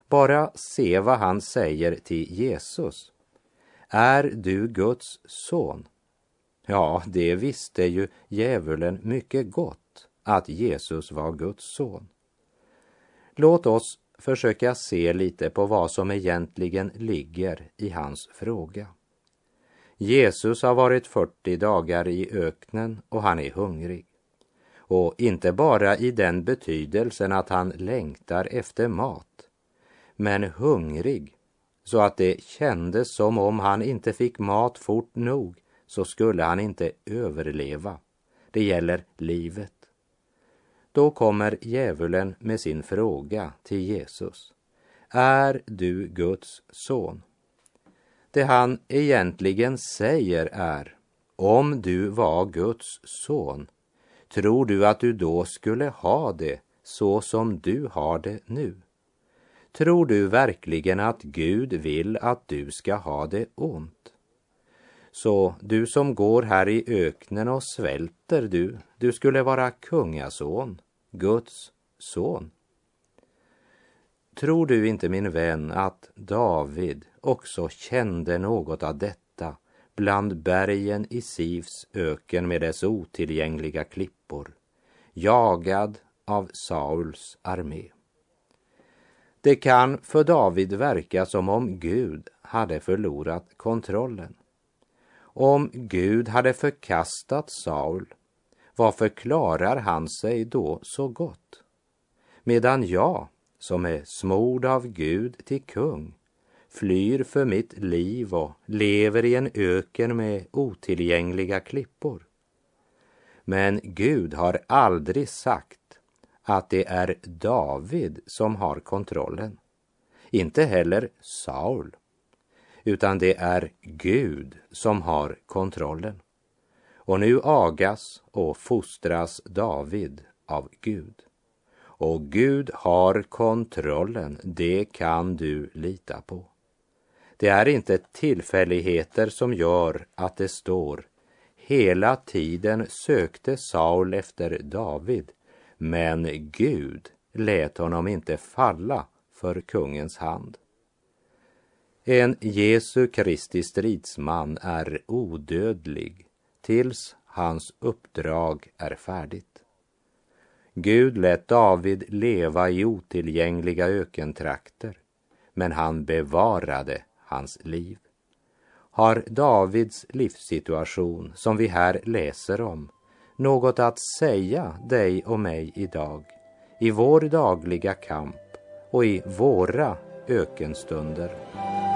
Bara se vad han säger till Jesus. Är du Guds son? Ja, det visste ju djävulen mycket gott, att Jesus var Guds son. Låt oss försöka se lite på vad som egentligen ligger i hans fråga. Jesus har varit 40 dagar i öknen och han är hungrig. Och inte bara i den betydelsen att han längtar efter mat, men hungrig så att det kändes som om han inte fick mat fort nog så skulle han inte överleva. Det gäller livet. Då kommer djävulen med sin fråga till Jesus. Är du Guds son? Det han egentligen säger är, om du var Guds son, tror du att du då skulle ha det så som du har det nu? Tror du verkligen att Gud vill att du ska ha det ont? Så du som går här i öknen och svälter, du skulle vara kungason, Guds son. Tror du inte, min vän, att David också kände något av detta bland bergen i Sifs öken med dess otillgängliga klippor, jagad av Sauls armé? Det kan för David verka som om Gud hade förlorat kontrollen. Om Gud hade förkastat Saul, varför klarar han sig då så gott? Medan jag, som är smord av Gud till kung, flyr för mitt liv och lever i en öken med otillgängliga klippor. Men Gud har aldrig sagt att det är David som har kontrollen. Inte heller Saul, utan det är Gud som har kontrollen. Och nu agas och fostras David av Gud. Och Gud har kontrollen, det kan du lita på. Det är inte tillfälligheter som gör att det står: hela tiden sökte Saul efter David, men Gud lät honom inte falla för kungens hand. En Jesu Kristi stridsman är odödlig tills hans uppdrag är färdigt. Gud lät David leva i otillgängliga ökentrakter, men han bevarade hans liv. Har Davids livssituation, som vi här läser om, något att säga dig och mig idag, i vår dagliga kamp och i våra ökenstunder?